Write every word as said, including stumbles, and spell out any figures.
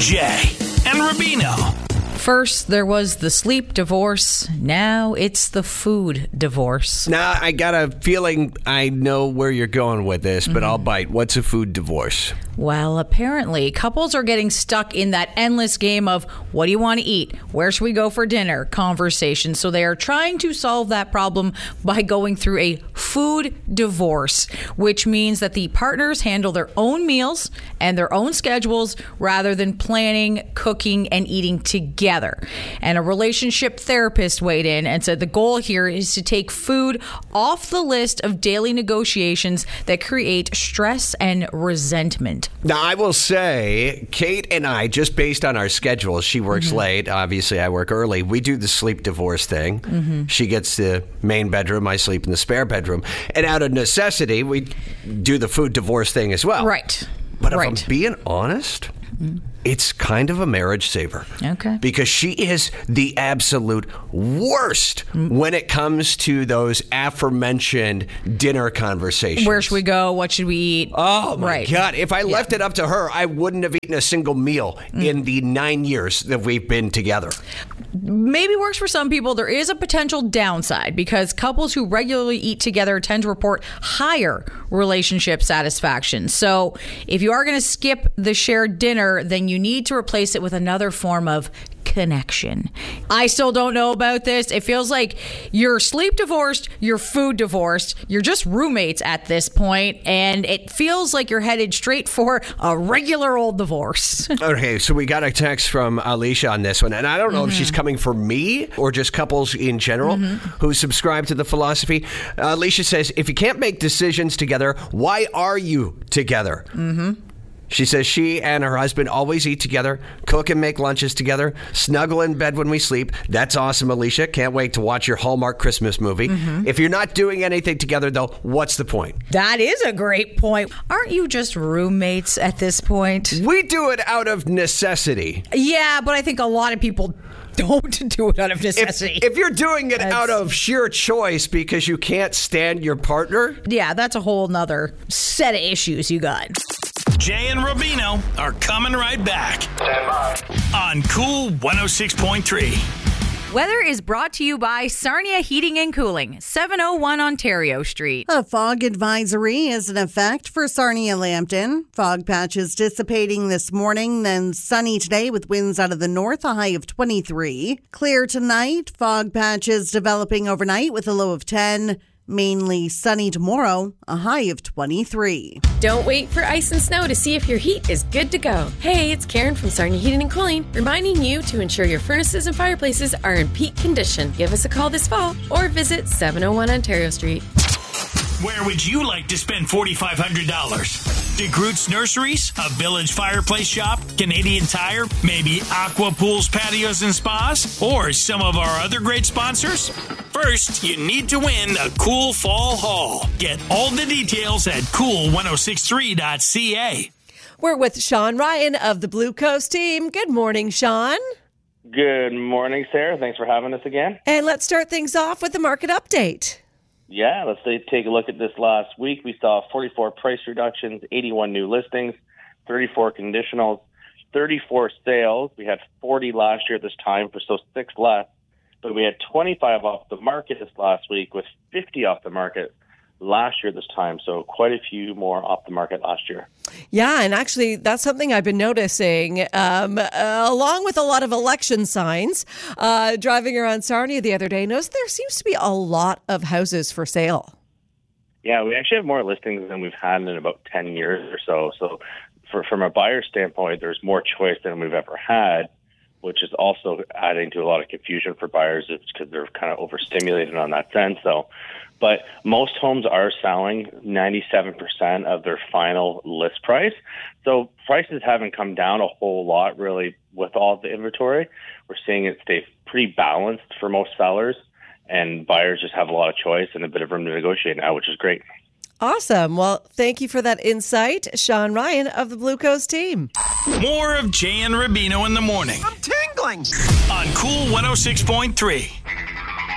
Jay and Rubino. First, there was the sleep divorce. Now it's the food divorce. Now, I got a feeling I know where you're going with this, but mm-hmm. I'll bite. What's a food divorce? Well, apparently, couples are getting stuck in that endless game of what do you want to eat? Where should we go for dinner? Conversation. So they are trying to solve that problem by going through a food divorce, which means that the partners handle their own meals and their own schedules rather than planning, cooking, and eating together. And a relationship therapist weighed in and said the goal here is to take food off the list of daily negotiations that create stress and resentment. Now, I will say, Kate and I, just based on our schedules, she works mm-hmm. late. Obviously, I work early. We do the sleep divorce thing. Mm-hmm. She gets the main bedroom. I sleep in the spare bedroom. And out of necessity, we do the food divorce thing as well. Right. But if right. I'm being honest, mm-hmm. it's kind of a marriage saver. Okay. Because she is the absolute worst mm. when it comes to those aforementioned dinner conversations. Where should we go? What should we eat? Oh, my right. God. If I yeah. left it up to her, I wouldn't have eaten a single meal mm. in the nine years that we've been together. Maybe works for some people. There is a potential downside because couples who regularly eat together tend to report higher relationship satisfaction. So if you are going to skip the shared dinner, then you need to replace it with another form of connection. I still don't know about this. It feels like you're sleep divorced, you're food divorced, you're just roommates at this point, and it feels like you're headed straight for a regular old divorce. Okay, so we got a text from Alicia on this one, and I don't know mm-hmm. if she's coming for me or just couples in general mm-hmm. who subscribe to the philosophy. Uh, Alicia says, if you can't make decisions together, why are you together? Mm-hmm. She says she and her husband always eat together, cook and make lunches together, snuggle in bed when we sleep. That's awesome, Alicia. Can't wait to watch your Hallmark Christmas movie. Mm-hmm. If you're not doing anything together, though, what's the point? That is a great point. Aren't you just roommates at this point? We do it out of necessity. Yeah, but I think a lot of people don't do it out of necessity. If, if you're doing it that's, out of sheer choice because you can't stand your partner. Yeah, that's a whole nother set of issues you got. Jay and Rubino are coming right back. Stand by. On Cool one oh six point three. Weather is brought to you by Sarnia Heating and Cooling, seven oh one Ontario Street. A fog advisory is in effect for Sarnia-Lambton. Fog patches dissipating this morning, then sunny today with winds out of the north, a high of twenty-three. Clear tonight, fog patches developing overnight with a low of ten. Mainly sunny tomorrow, a high of twenty-three. Don't wait for ice and snow to see if your heat is good to go. Hey, it's Karen from Sarnia Heating and Cooling, reminding you to ensure your furnaces and fireplaces are in peak condition. Give us a call this fall or visit seven oh one Ontario Street. Where would you like to spend four thousand five hundred dollars? DeGroote's Nurseries, a Village Fireplace Shop, Canadian Tire, maybe Aqua Pools, Patios, and Spas, or some of our other great sponsors? First, you need to win a cool fall haul. Get all the details at cool ten sixty-three dot c a. We're with Sean Ryan of the Blue Coast team. Good morning, Sean. Good morning, Sarah. Thanks for having us again. And let's start things off with the market update. Yeah, let's take a look at this last week. We saw forty-four price reductions, eighty-one new listings, thirty-four conditionals, thirty-four sales. We had forty last year at this time, for so six less. But we had twenty-five off the market this last week with fifty off the market last year this time. So quite a few more off the market last year. Yeah, and actually that's something I've been noticing um, uh, along with a lot of election signs. Uh, driving around Sarnia the other day, noticed there seems to be a lot of houses for sale. Yeah, we actually have more listings than we've had in about ten years or so. So for, from a buyer standpoint, there's more choice than we've ever had, which is also adding to a lot of confusion for buyers because they're kind of overstimulated on that sense. So, but most homes are selling ninety-seven percent of their final list price. So prices haven't come down a whole lot, really, with all the inventory. We're seeing it stay pretty balanced for most sellers, and buyers just have a lot of choice and a bit of room to negotiate now, which is great. Awesome. Well, thank you for that insight, Sean Ryan of the Blue Coast team. More of Jay and Rubino in the morning. I'm tingling. On Cool one oh six point three.